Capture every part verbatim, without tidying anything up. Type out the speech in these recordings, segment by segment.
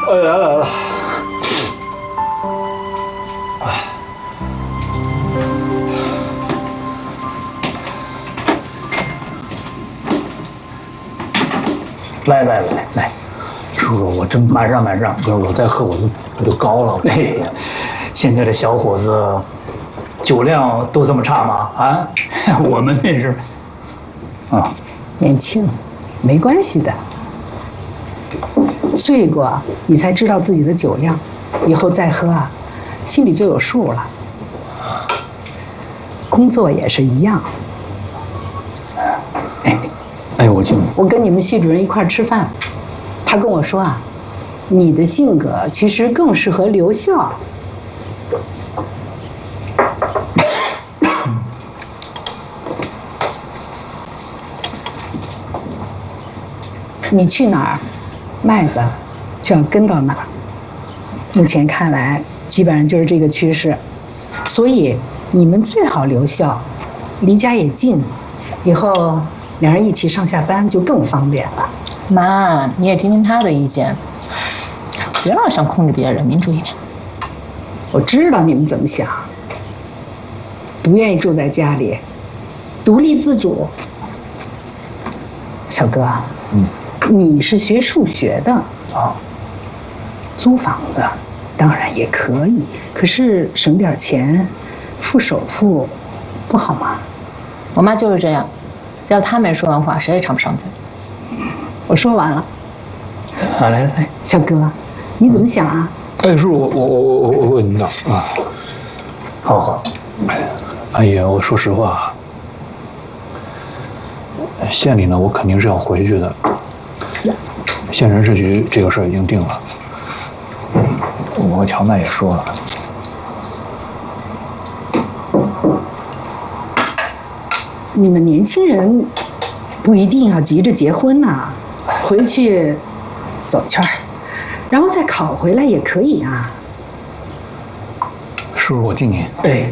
哎，来来了。 来来来来，叔叔，我真满上满上，要是我再喝，我就我就高了。哎呀，现在这小伙子，酒量都这么差吗？啊，我们那是，啊， 年轻，没关系的。醉过，你才知道自己的酒量，以后再喝啊，心里就有数了。工作也是一样。 哎，哎，我敬你。 我跟你们系主任一块儿吃饭，他跟我说啊，你的性格其实更适合留校。你去哪儿，麦子就要跟到哪儿。目前看来，基本上就是这个趋势，所以你们最好留校，离家也近，以后两人一起上下班就更方便了。 妈，你也听听他的意见，别老想控制别人，民主一点。 我知道你们怎么想，不愿意住在家里，独立自主。小哥，嗯。你是学数学的啊，租房子当然也可以，可是省点钱，付首付，不好吗？ 我妈就是这样，只要她没说完话，谁也插不上嘴。 我说完了。 啊，来来来， 小哥，你怎么想啊？ 哎，叔，我我我我我问您的啊， 好好。 阿姨，我说实话，县里呢，我肯定是要回去的。县人事局这个事儿已经定了，我和乔麦也说了。 你们年轻人不一定要急着结婚呐，回去走一圈，然后再考回来也可以啊。 叔叔，我敬您。 哎。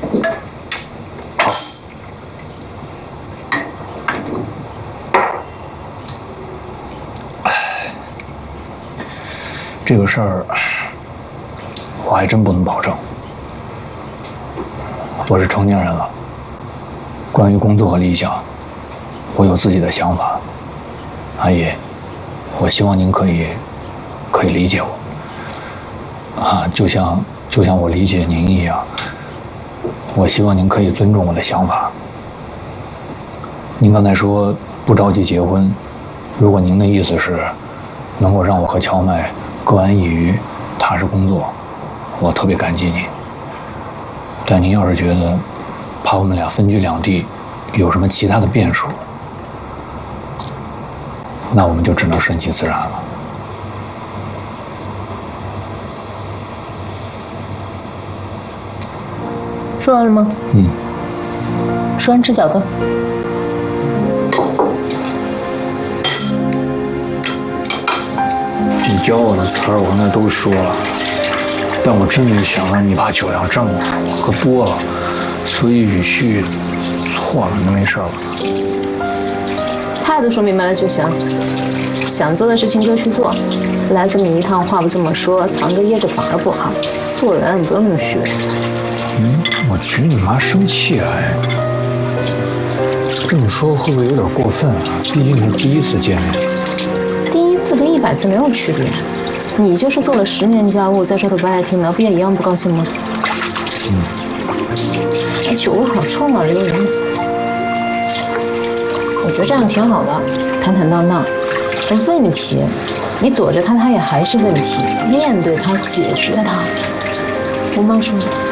这个事儿，我还真不能保证。我是成年人了，关于工作和理想，我有自己的想法。阿姨，我希望您可以，可以理解我。啊，就像就像我理解您一样，我希望您可以尊重我的想法。您刚才说不着急结婚，如果您的意思是能够让我和乔麦各安一隅，踏实工作，我特别感激您。但您要是觉得怕我们俩分居两地，有什么其他的变数，那我们就只能顺其自然了。 说完了吗？ 嗯。 说完吃饺子。 你教我的词儿，我刚才都说了，但我真没想到你把酒量这么喝多了，所以语序错了，那没事了。 态度说明白了就行，想做的事情就去做，来这么一趟话不这么说，藏着掖着反而不好。做人不用那么虚伪。 嗯，我觉得你妈生气了哎。这么说会不会有点过分啊？毕竟是第一次见面。 第一次跟一百次没有区别，你就是做了十年家务，再说他不爱听的，不也一样不高兴吗？嗯。酒好冲啊，留人。我觉得这样挺好的，坦坦荡荡。问题，你躲着他，他也还是问题；面对他，解决他。我妈说的。